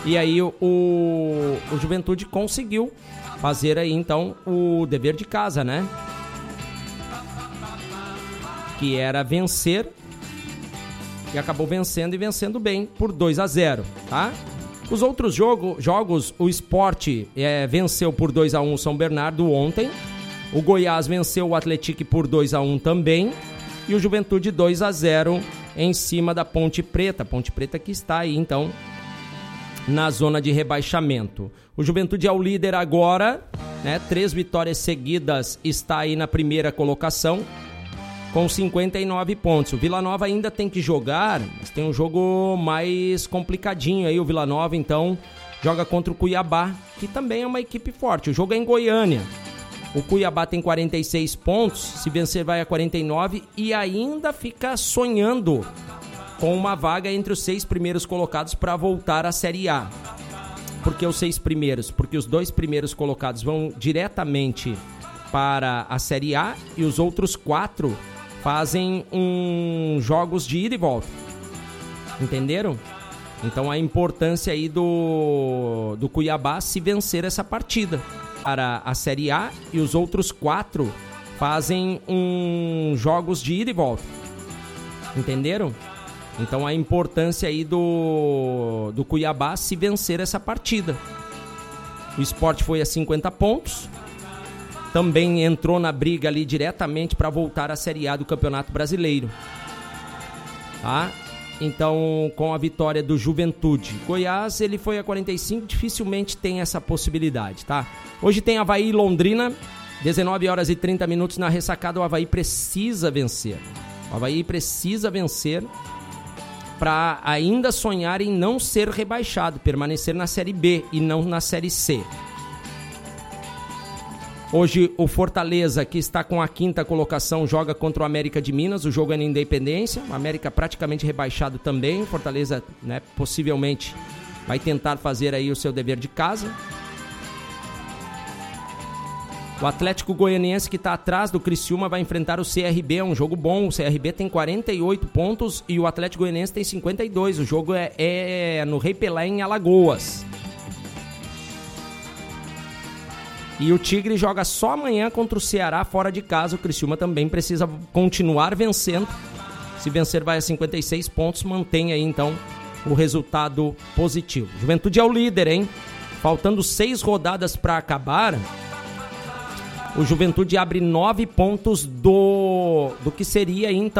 E aí o Juventude conseguiu fazer aí então o dever de casa, né? Que era vencer, e acabou vencendo e vencendo bem por 2-0, tá? Os outros jogos, o Sport venceu por 2-1 o São Bernardo ontem, o Goiás venceu o Atlético por 2-1 também, e o Juventude 2-0 em cima da Ponte Preta que está aí então na zona de rebaixamento. O Juventude é o líder agora, né? 3 vitórias seguidas, está aí na primeira colocação com 59 pontos. O Vila Nova ainda tem que jogar, mas tem um jogo mais complicadinho aí. O Vila Nova então joga contra o Cuiabá, que também é uma equipe forte. O jogo é em Goiânia. O Cuiabá tem 46 pontos, se vencer vai a 49 e ainda fica sonhando com uma vaga entre os 6 primeiros colocados para voltar à Série A. Por que os 6 primeiros? Porque os 2 primeiros colocados vão diretamente para a Série A e os outros 4 fazem jogos de ida e volta. Entenderam? Então a importância aí do Cuiabá se vencer essa partida para a Série A e os outros 4 fazem jogos de ida e volta. Entenderam? Então a importância aí do Cuiabá se vencer essa partida. O Sport foi a 50 pontos. Também entrou na briga ali diretamente para voltar à Série A do Campeonato Brasileiro. Tá? Então, com a vitória do Juventude. Goiás, ele foi a 45, dificilmente tem essa possibilidade, tá? Hoje tem Avaí e Londrina, 19h30 na ressacada. O Avaí precisa vencer. O Avaí precisa vencer para ainda sonhar em não ser rebaixado, permanecer na Série B e não na Série C. Hoje o Fortaleza, que está com a 5ª colocação, joga contra o América de Minas. O jogo é na Independência. O América praticamente rebaixado também. O Fortaleza, né, possivelmente vai tentar fazer aí o seu dever de casa. O Atlético Goianiense, que está atrás do Criciúma, vai enfrentar o CRB. É um jogo bom. O CRB tem 48 pontos e o Atlético Goianiense tem 52. O jogo é no Rei Pelé, em Alagoas. E o Tigre joga só amanhã contra o Ceará fora de casa. O Criciúma também precisa continuar vencendo. Se vencer vai a 56 pontos, mantém aí então o resultado positivo. Juventude é o líder, hein? Faltando 6 rodadas para acabar, o Juventude abre 9 pontos do que seria então